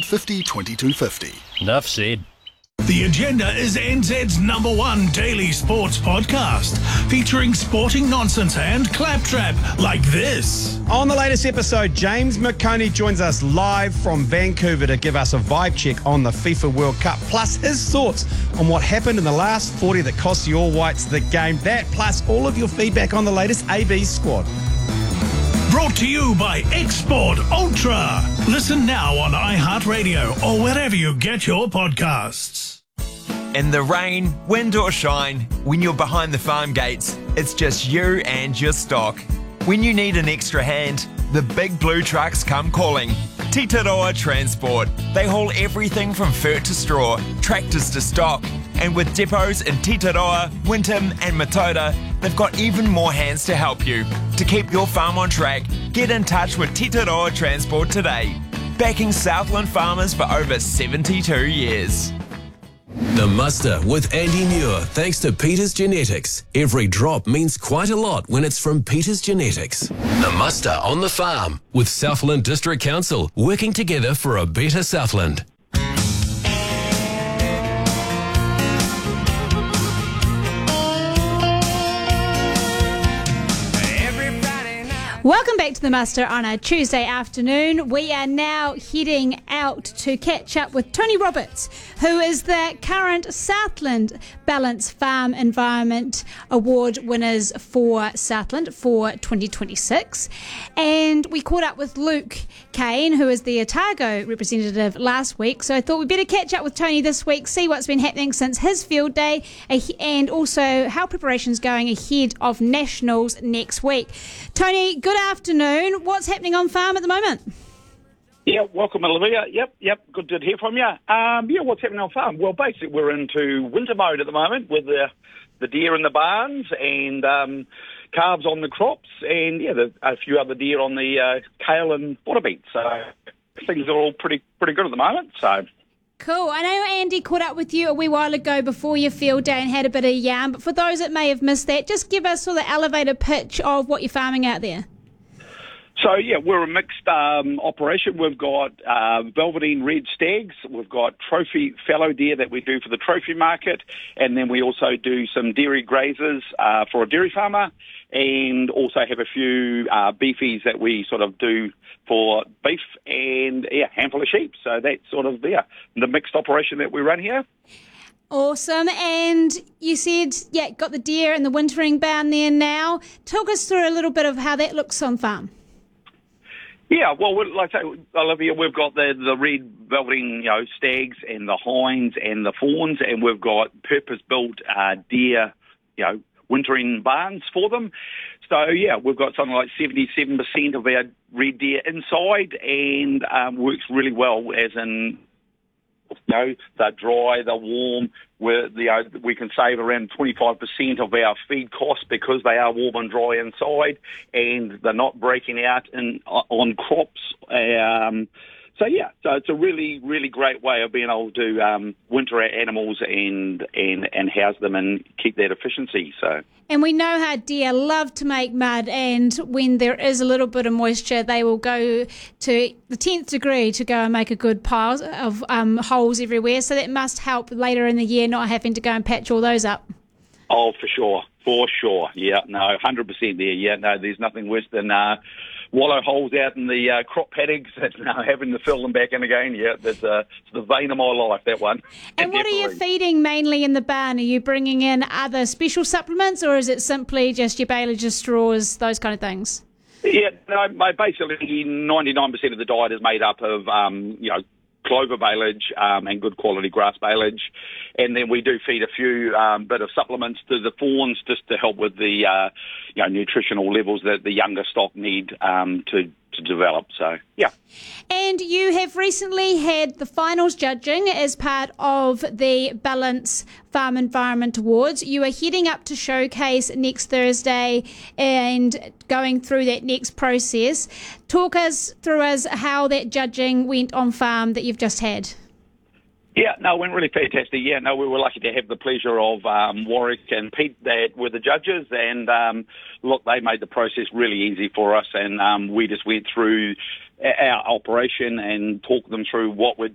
850 2250. Enough said. The Agenda is NZ's #1 daily sports podcast, featuring sporting nonsense and claptrap like this. On the latest episode, James McConey joins us live from Vancouver to give us a vibe check on the FIFA World Cup, plus his thoughts on what happened in the last 40 that cost the All Whites the game. That, plus all of your feedback on the latest AB squad. Brought to you by Export Ultra. Listen now on iHeartRadio or wherever you get your podcasts. In the rain, wind or shine, when you're behind the farm gates, it's just you and your stock. When you need an extra hand, the big blue trucks come calling. Titaroa Transport. They haul everything from fert to straw, tractors to stock. And with depots in Titaroa, Winton and Matoda, they've got even more hands to help you. To keep your farm on track, get in touch with Titaroa Transport today. Backing Southland farmers for over 72 years. The Muster with Andy Muir, thanks to Peters Genetics. Every drop means quite a lot when it's from Peters Genetics. The Muster on the Farm with Southland District Council, working together for a better Southland. Welcome back to the Muster on a Tuesday afternoon. We are now heading out to catch up with Tony Roberts, who is the current Southland Balance Farm Environment Award winners for Southland for 2026. And we caught up with Luke Kane, who is the Otago representative last week. So I thought we'd better catch up with Tony this week, see what's been happening since his field day, and also how preparation's going ahead of Nationals next week. Tony, good afternoon. What's happening on farm at the moment? Yeah, welcome, Olivia. Yep. Good to hear from you. What's happening on farm? Well, basically, we're into winter mode at the moment with the deer in the barns and calves on the crops, and a few other deer on the kale and butter beet. So things are all pretty good at the moment. So. Cool. I know Andy caught up with you a wee while ago before your field day and had a bit of yarn, but for those that may have missed that, just give us sort of the elevator pitch of what you're farming out there. So, we're a mixed operation. We've got Velveteen red stags. We've got trophy fallow deer that we do for the trophy market. And then we also do some dairy grazers for a dairy farmer, and also have a few beefies that we sort of do for beef, and a handful of sheep. So that's sort of the mixed operation that we run here. Awesome. And you said, got the deer and the wintering barn there now. Talk us through a little bit of how that looks on farm. Yeah, well, like I say, Olivia, we've got the red velveteen, stags and the hinds and the fawns, and we've got purpose-built deer, wintering barns for them. So, we've got something like 77% of our red deer inside, and works really well, as in, they're dry, they're warm. We can save around 25% of our feed costs because they are warm and dry inside, and they're not breaking out on crops. So it's a really, really great way of being able to winter our animals and house them and keep that efficiency. So. And we know how deer love to make mud, and when there is a little bit of moisture, they will go to the 10th degree to go and make a good pile of holes everywhere. So that must help later in the year not having to go and patch all those up. Oh, for sure. Yeah, no, 100% there. Yeah, no, there's nothing worse than wallow holes out in the crop paddocks and having to fill them back in again. Yeah, that's the vein of my life, that one. And what are you feeding mainly in the barn? Are you bringing in other special supplements, or is it simply just your baleage straws, those kind of things? Yeah, no, basically 99% of the diet is made up of, clover baleage and good quality grass baleage, and then we do feed a few bit of supplements to the fawns just to help with the nutritional levels that the younger stock need to develop. So And you have recently had the finals judging as part of the Balance Farm Environment Awards. You are heading up to Showcase next Thursday and going through that next process. Talk us through how that judging went on farm that you've just had. Yeah, no, it went really fantastic. Yeah, no, we were lucky to have the pleasure of Warwick and Pete that were the judges, and look, they made the process really easy for us, and we just went through our operation and talked them through what we're